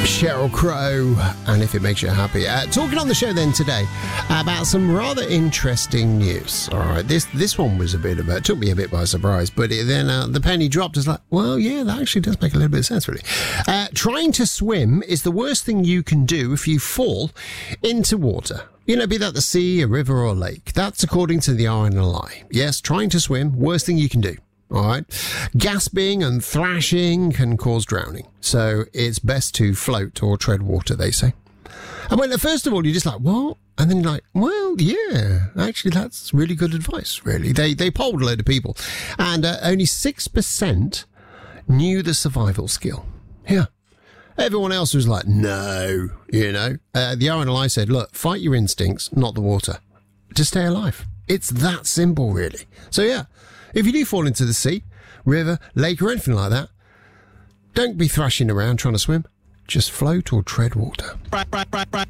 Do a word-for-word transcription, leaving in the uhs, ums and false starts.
Sheryl Crow, and If It Makes You Happy. Uh, talking on the show then today about some rather interesting news. All right, this this one was a bit of a, took me a bit by surprise, but it, then uh, the penny dropped. It's like, well, yeah, that actually does make a little bit of sense, really. Uh, trying to swim is the worst thing you can do if you fall into water. You know, be that the sea, a river, or a lake. That's according to the R N L I. Yes, trying to swim, worst thing you can do. All right. Gasping and thrashing can cause drowning. So it's best to float or tread water, they say. And when, first of all, you're just like, what? And then you're like, well, yeah, actually, that's really good advice, really. They they polled a load of people, and uh, only six percent knew the survival skill. Yeah. Everyone else was like, no, you know. Uh, the R N L I said, look, fight your instincts, not the water, to stay alive. It's that simple, really. So, yeah. If you do fall into the sea, river, lake, or anything like that, don't be thrashing around trying to swim. Just float or tread water.